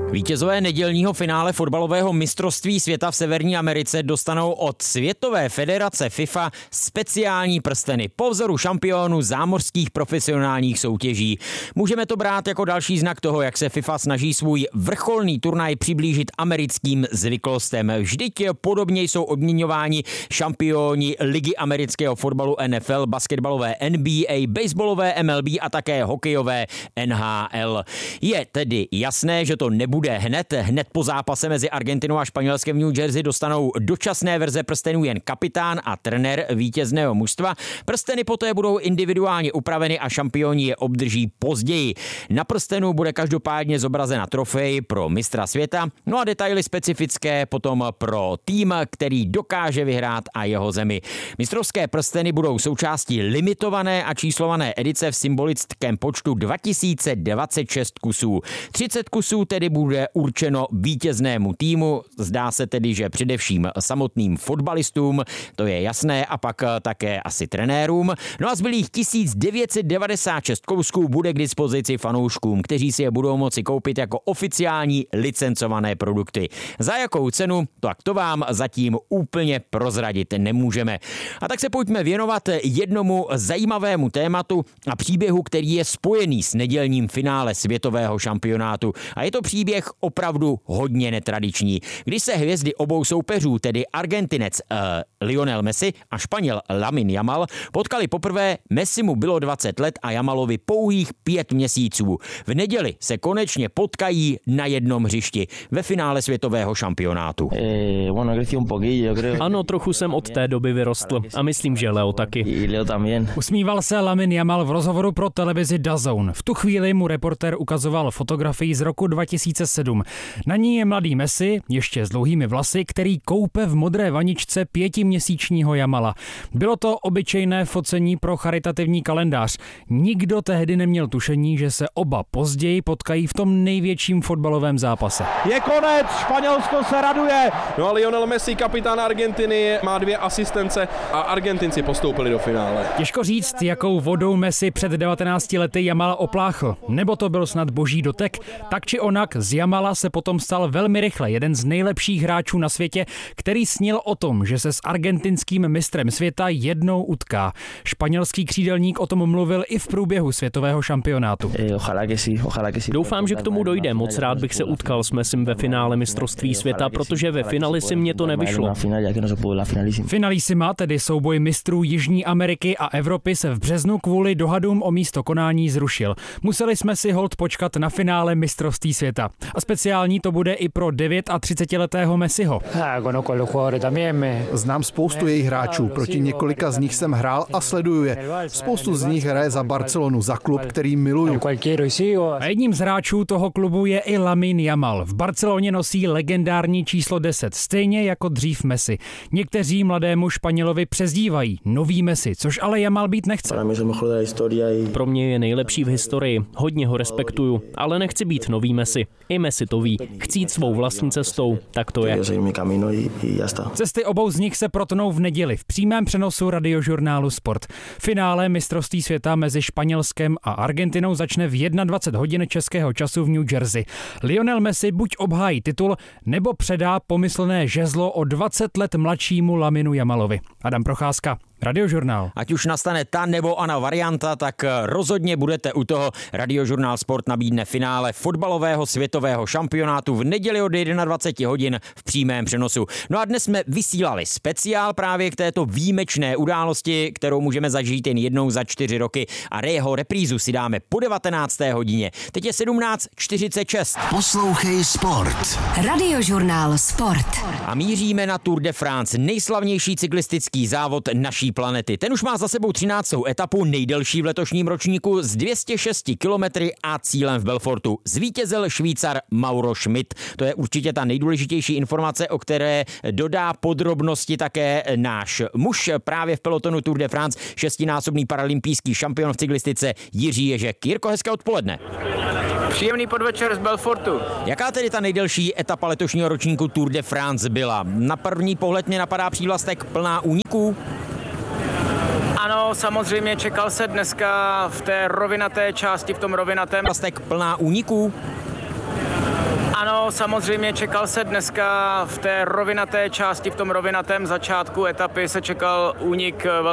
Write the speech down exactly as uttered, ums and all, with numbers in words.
Vítězové nedělního finále fotbalového mistrovství světa v Severní Americe dostanou od Světové federace FIFA speciální prsteny po vzoru šampionů zámořských profesionálních soutěží. Můžeme to brát jako další znak toho, jak se FIFA snaží svůj vrcholný turnaj přiblížit americkým zvyklostem. Vždyť podobně jsou odměňováni šampioni ligy amerického fotbalu N F L, basketbalové N B A, baseballové M L B a také hokejové N H L. Je tedy jasné, že to nebude hned. Hned po zápase mezi Argentinou a Španělskem v New Jersey dostanou dočasné verze prstenů jen kapitán a trenér vítězného mužstva. Prsteny poté budou individuálně upraveny a šampioni je obdrží později. Na prstenu bude každopádně zobrazena trofej pro mistra světa, no a detaily specifické potom pro tým, který dokáže vyhrát a jeho zemi. Mistrovské prsteny budou součástí limitované a číslované edice v symbolickém počtu dva tisíce dvacet šest kusů. třicet kusů tedy bude určeno vítěznému týmu. Zdá se tedy, že především samotným fotbalistům, to je jasné, a pak také asi trenérům. No a zbylých tisíc devět set devadesát šest kousků bude k dispozici fanouškům, kteří si je budou moci koupit jako oficiální licencované produkty. Za jakou cenu, tak to vám zatím úplně prozradit nemůžeme. A tak se pojďme věnovat jednomu zajímavému tématu a příběhu, který je spojený s nedělním finále světového šampionátu. A je to příběh opravdu hodně netradiční. Když se hvězdy obou soupeřů, tedy Argentinec uh, Lionel Messi a Španěl Lamine Yamal, potkali poprvé, Messimu bylo dvacet let a Yamalovi pouhých pět měsíců. V neděli se konečně potkají na jednom hřišti ve finále světového šampionátu. Ano, trochu jsem od té doby vyrostl a myslím, že Leo taky. Usmíval se Lamine Yamal v rozhovoru pro televizi D A Z N. V tu chvíli mu reportér ukazoval fotografii z roku dva tisíce sedm. Na ní je mladý Messi, ještě s dlouhými vlasy, který koupe v modré vaničce pětiměsíčního Yamala. Bylo to obyčejné focení pro charitativní kalendář. Nikdo tehdy neměl tušení, že se oba později potkají v tom největším fotbalovém zápase. Je konec, Španělsko se raduje. No a Lionel Messi, kapitán Argentiny, má dvě asistence a Argentinci postoupili do finále. Těžko říct, jakou vodou Messi před devatenácti lety Yamala opláchl. Nebo to byl snad boží dotek. Tak či onak, z Yamala se potom stal velmi rychle jeden z nejlepších hráčů na světě, který snil o tom, že se s argentinským mistrem světa jednou utká. Španělský křídelník o tom mluvil i v průběhu světového šampionátu. Doufám, že k tomu dojde. Moc rád bych se utkal s Messim ve finále mistrovství světa, protože ve finalici mě to nevyšlo. Finalissima, tedy souboj mistrů Jižní Ameriky a Evropy, se v březnu kvůli dohadům o místo konání zrušil. Museli jsme si holt počkat na finále mistrovství světa. A speciální to bude i pro třicetidevětiletého Messiho. Znám spoustu jejich hráčů, proti několika z nich jsem hrál a sleduju je. Spoustu z nich hraje za Barcelonu, za klub, který miluju. A jedním z hráčů toho klubu je i Lamine Yamal. V Barceloně nosí legendární číslo deset, stejně jako dřív Messi. Někteří mladému Španělovi přezdívají nový Messi, což ale Yamal být nechce. Pro mě je nejlepší v historii, hodně ho respektuju, ale nechci být nový Messi. I Messi to ví. Chci jít svou vlastní cestou, tak to je. Cesty obou z nich se protnou v neděli v přímém přenosu radiožurnálu Sport. Finále mistrovství světa mezi Španělskem a Argentinou začne v dvacet jedna hodin českého času v New Jersey. Lionel Messi buď obhájí titul, nebo předá pomyslné žezlo o dvacet let mladšímu Laminu Yamalovi. Adam Procházka, Radiožurnál. Ať už nastane ta nebo ona varianta, tak rozhodně budete u toho. Radiožurnál Sport nabídne finále fotbalového světového šampionátu v neděli od dvacet jedna hodin v přímém přenosu. No a dnes jsme vysílali speciál právě k této výjimečné události, kterou můžeme zažít jen jednou za čtyři roky, a jeho reprízu si dáme po devatenácté hodině. Teď je sedmnáct čtyřicet šest. Poslouchej Sport. Radiožurnál Sport. A míříme na Tour de France, nejslavnější cyklistický závod naší planety. Ten už má za sebou třináctou etapu, nejdelší v letošním ročníku, s dvě stě šest kilometry a cílem v Belfortu. Zvítězil Švýcar Mauro Schmid. To je určitě ta nejdůležitější informace, o které dodá podrobnosti také náš muž právě v pelotonu Tour de France, šestinásobný paralympijský šampion v cyklistice Jiří Ježek. Jirko, hezké odpoledne. Příjemný podvečer z Belfortu. Jaká tedy ta nejdelší etapa letošního ročníku Tour de France byla? Na první pohled mě napadá přívlastek plná úniků. Ano, samozřejmě čekal se dneska v té rovinaté části, v tom rovinatém. Přívlastek plná úniků. Ano, samozřejmě čekal se dneska v té rovinaté části, v tom rovinatém začátku etapy se čekal únik